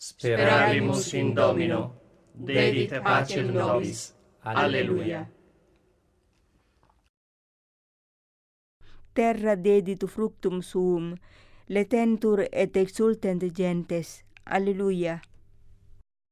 Sperabimus in Domino, dedite pacem nobis. Alleluia. Terra deditu fructum suum, letentur et exultent gentes. Alleluia.